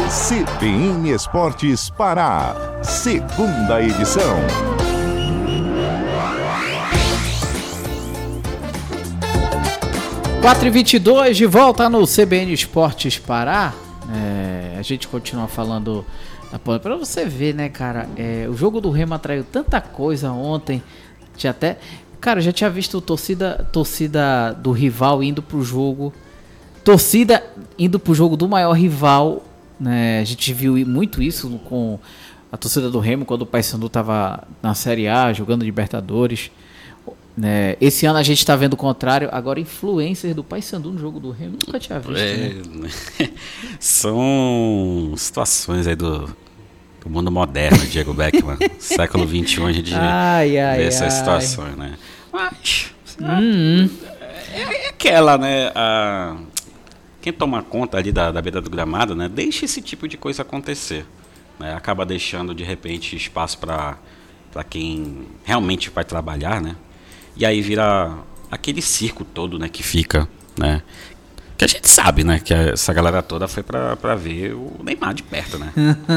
CBN Esportes Pará, segunda edição. Quatro e 22 de volta no CBN Esportes Pará. A gente continua falando para você ver, né, cara? O jogo do Remo atraiu tanta coisa ontem. Já tinha visto torcida do rival indo pro jogo. Torcida indo pro jogo do maior rival, né? A gente viu muito isso com a torcida do Remo quando o Paysandu tava na Série A, jogando Libertadores. Esse ano a gente tá vendo o contrário. Agora, influencers do Paysandu no jogo do Remo, nunca tinha visto. Né? São situações aí do mundo moderno, Diego Beckman. Século XXI a gente vê essas situações, né? Mas é aquela, né? Quem toma conta ali da beira do gramado, né? Deixa esse tipo de coisa acontecer, né? Acaba deixando, de repente, espaço para quem realmente vai trabalhar, né? E aí vira aquele circo todo, né, que fica, né? Que a gente sabe, né, que essa galera toda foi pra ver o Neymar de perto, né?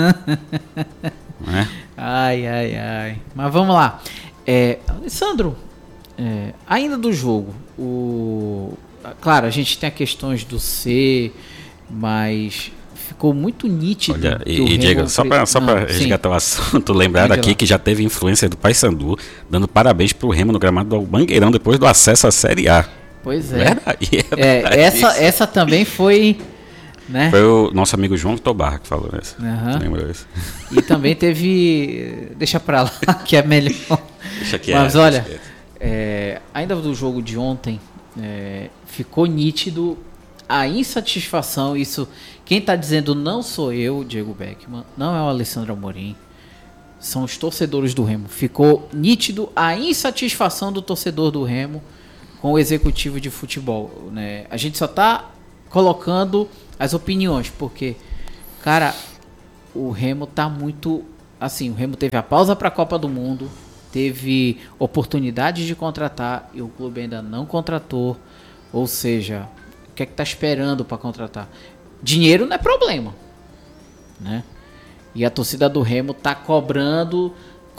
Né? Ai. Mas vamos lá. Alessandro, ainda do jogo, claro, a gente tem as questões do C, mas ficou muito nítido. Olha, e Diego, só para resgatar o assunto, lembrar aqui que já teve influência do Paysandu dando parabéns pro Remo no gramado do Mangueirão depois do acesso à Série A. Pois é. Verdade. Essa também foi, né? Foi o nosso amigo João Vitor Barra que falou isso. Lembra isso? E também teve, deixa pra lá, que é melhor. Deixa que Mas olha, ainda do jogo de ontem, ficou nítido a insatisfação. Isso, quem está dizendo não sou eu, Diego Beckman, não é o Alessandro Amorim, são os torcedores do Remo. Ficou nítido a insatisfação do torcedor do Remo com o executivo de futebol, né? A gente só está colocando as opiniões, porque, cara, o Remo tá muito assim. O Remo teve a pausa para a Copa do Mundo, teve oportunidade de contratar e o clube ainda não contratou. Ou seja, o que é que tá esperando para contratar? Dinheiro não é problema, né? E a torcida do Remo tá cobrando,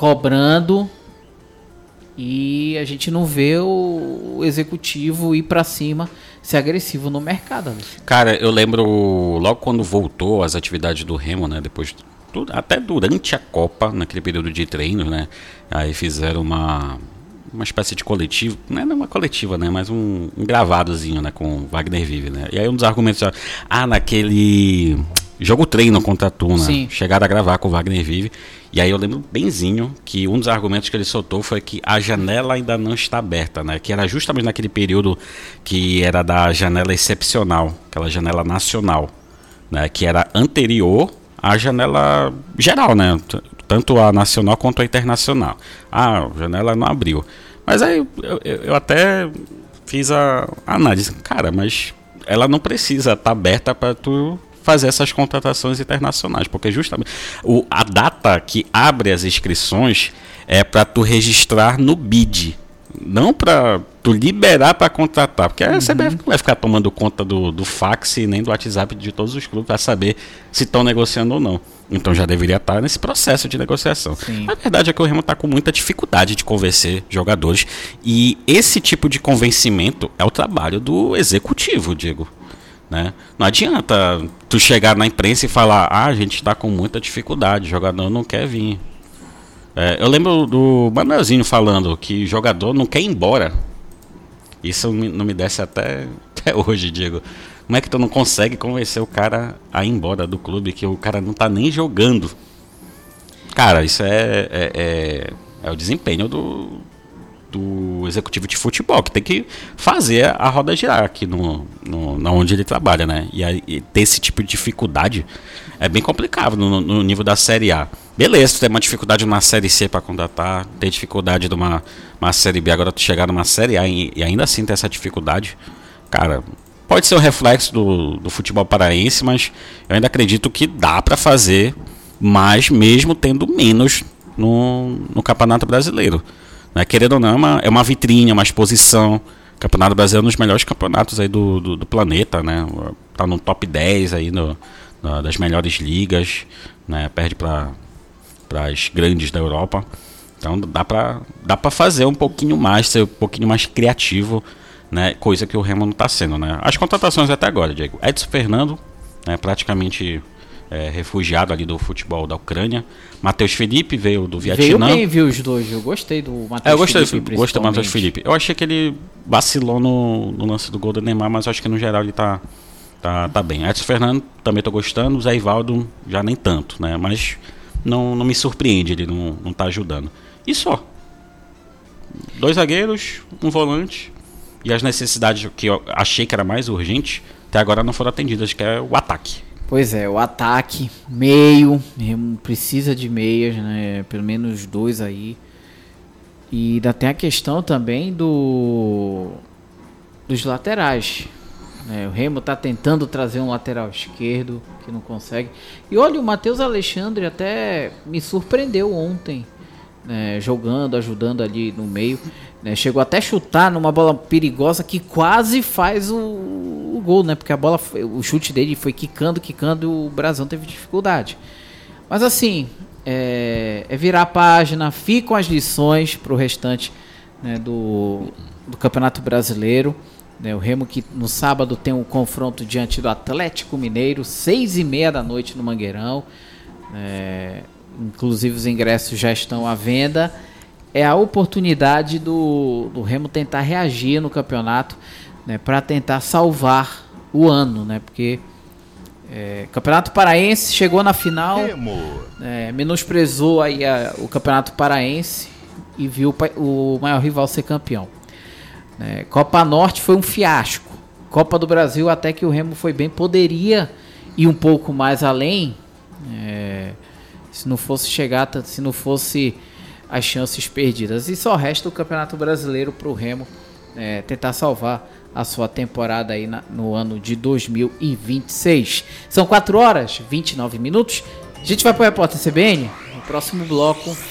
e a gente não vê o executivo ir para cima, ser agressivo no mercado, né? Cara, eu lembro logo quando voltou as atividades do Remo, né? Depois, até durante a Copa, naquele período de treinos, né? Aí fizeram uma espécie de coletivo, não é uma coletiva, né, mas um gravadozinho, né, com o Wagner Vive, né, e aí um dos argumentos, naquele jogo treino contra a Tuna, chegaram a gravar com o Wagner Vive, e aí eu lembro benzinho que um dos argumentos que ele soltou foi que a janela ainda não está aberta, né, que era justamente naquele período que era da janela excepcional, aquela janela nacional, né, que era anterior à janela geral, né, tanto a nacional quanto a internacional. A janela não abriu. Mas aí eu até fiz a análise. Cara, mas ela não precisa estar aberta para tu fazer essas contratações internacionais. Porque justamente a data que abre as inscrições é para tu registrar no BID. Não para tu liberar para contratar. Porque a CBF não vai ficar tomando conta do fax e nem do WhatsApp de todos os clubes para saber se estão negociando ou não. Então já deveria estar nesse processo de negociação. Sim. A verdade é que o Remo está com muita dificuldade de convencer jogadores. E esse tipo de convencimento é o trabalho do executivo, Diego. Né? Não adianta tu chegar na imprensa e falar: a gente está com muita dificuldade, o jogador não quer vir. Eu lembro do Manuelzinho falando que jogador não quer ir embora. Isso não me desce até hoje, Diego. Como é que tu não consegue convencer o cara a ir embora do clube, que o cara não tá nem jogando? Cara, isso é o desempenho do executivo de futebol, que tem que fazer a roda girar aqui onde ele trabalha, né? E aí, ter esse tipo de dificuldade é bem complicado no nível da Série A. Beleza, tu tem uma dificuldade numa Série C para contratar, tem dificuldade numa Série B, agora tu chegar numa Série A e ainda assim ter essa dificuldade, cara, pode ser um reflexo do futebol paraense, mas eu ainda acredito que dá para fazer mais, mesmo tendo menos no Campeonato Brasileiro. Né? Querendo ou não, é uma vitrine, é uma exposição. O Campeonato Brasileiro é um dos melhores campeonatos aí do planeta, né? Tá no top 10 aí das melhores ligas, né? Perde para as grandes da Europa. Então dá para fazer um pouquinho mais, ser um pouquinho mais criativo, né? Coisa que o Remo não está sendo, né? As contratações até agora, Diego. Edson Fernando, né? Praticamente refugiado ali do futebol da Ucrânia. Matheus Felipe veio do Vietnã. Veio bem, viu os dois. Eu gostei do Matheus Felipe. Gostei do Matheus Felipe. Eu achei que ele vacilou no lance do gol do Neymar, mas acho que no geral ele tá bem. Edson Fernando também tô gostando. O Zé Ivaldo já nem tanto, né? Mas não me surpreende, ele não tá ajudando. E só. 2 zagueiros, um volante. E as necessidades que eu achei que era mais urgente, até agora não foram atendidas, que é o ataque. Pois é, o ataque, meio, precisa de meias, né? Pelo menos 2 aí. E ainda tem a questão também dos laterais. O Remo tá tentando trazer um lateral esquerdo, que não consegue. E olha, o Matheus Alexandre até me surpreendeu ontem, né? Jogando, ajudando ali no meio. Né? Chegou até a chutar numa bola perigosa que quase faz o gol, né? Porque a bola, o chute dele foi quicando e o Brasão teve dificuldade. Mas assim, é virar a página, ficam as lições para o restante, né, do Campeonato Brasileiro. Né? O Remo que no sábado tem um confronto diante do Atlético Mineiro, 6h30 da noite no Mangueirão. Inclusive os ingressos já estão à venda. É a oportunidade do Remo tentar reagir no campeonato, né, para tentar salvar o ano, né, porque Campeonato Paraense chegou na final, menosprezou aí o Campeonato Paraense e viu o maior rival ser campeão. Copa Norte foi um fiasco. Copa do Brasil até que o Remo foi bem, poderia ir um pouco mais além, se não fosse as chances perdidas. E só resta o Campeonato Brasileiro para o Remo tentar salvar a sua temporada aí no ano de 2026. São 4h29. A gente vai para o Repórter CBN. No próximo bloco